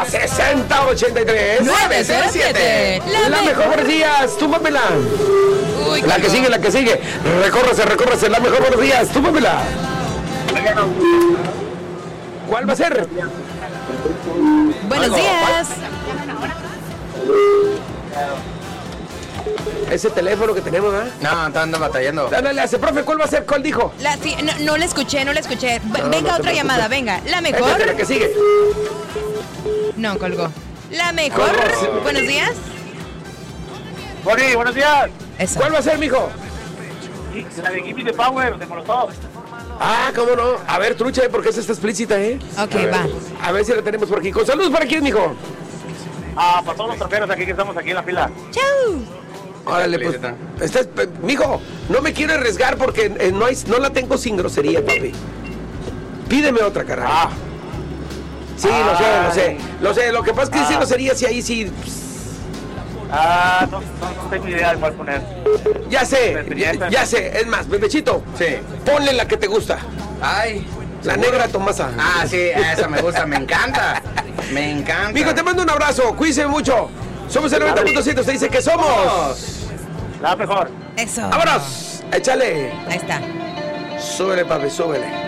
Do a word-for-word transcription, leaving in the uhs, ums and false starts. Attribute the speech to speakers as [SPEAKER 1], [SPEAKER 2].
[SPEAKER 1] sesenta ochenta y tres
[SPEAKER 2] nueve cero siete.
[SPEAKER 1] La, la mejor, buenos días, túmbamela. Uy, la que no. sigue, la que sigue. Recórrese, recórrese, la mejor, buenos días, túmbamela. ¿Cuál va a ser?
[SPEAKER 2] Buenos
[SPEAKER 1] Algo,
[SPEAKER 2] días.
[SPEAKER 1] Ese teléfono que tenemos, ¿eh?
[SPEAKER 3] No, ando batallando.
[SPEAKER 1] Dale, hace, profe, ¿cuál va a ser? ¿Cuál dijo?
[SPEAKER 2] La, sí, no, no la escuché, no la escuché. V-
[SPEAKER 1] No,
[SPEAKER 2] venga
[SPEAKER 1] no
[SPEAKER 2] otra llamada, venga. La mejor.
[SPEAKER 1] Esta es la que sigue.
[SPEAKER 2] No, colgó. La mejor.
[SPEAKER 1] Colgó.
[SPEAKER 2] Buenos días.
[SPEAKER 4] Boni, buenos días.
[SPEAKER 2] Eso.
[SPEAKER 1] ¿Cuál va a ser, mijo?
[SPEAKER 4] La de Gimme the Power, de Molotov.
[SPEAKER 1] Ah, ¿cómo no? A ver, trucha, ¿eh? Porque esa está explícita, ¿eh?
[SPEAKER 2] Ok,
[SPEAKER 1] a ver,
[SPEAKER 2] va.
[SPEAKER 1] A ver si la tenemos por aquí. Con saludos para quién, mijo.
[SPEAKER 4] Ah, para todos los troperos aquí que estamos aquí en la fila.
[SPEAKER 2] Chau.
[SPEAKER 1] Órale, pues. Estás, mijo, no me quiero arriesgar porque eh, no, hay, no la tengo sin grosería, papi. Pídeme otra, carajo.
[SPEAKER 4] Ah.
[SPEAKER 1] Sí, lo sé, lo sé. Lo sé, lo que pasa es que
[SPEAKER 4] Ah.
[SPEAKER 1] sin grosería, sí, ahí sí. Pss,
[SPEAKER 4] Ah, no, no, no tengo idea de cuál poner.
[SPEAKER 1] ya sé, ya, ya sé. Es más, bebechito.
[SPEAKER 3] Sí.
[SPEAKER 1] Ponle la que te gusta.
[SPEAKER 3] Ay.
[SPEAKER 1] La negra Tomasa.
[SPEAKER 3] Ah, sí, esa me gusta, me encanta. Me encanta.
[SPEAKER 1] Mijo, te mando un abrazo. Cuídense mucho. Somos el noventa punto siete. Usted dice que somos
[SPEAKER 4] La mejor.
[SPEAKER 2] Eso.
[SPEAKER 1] ¡Vámonos! Échale.
[SPEAKER 2] Ahí está.
[SPEAKER 1] Súbele, papi, súbele.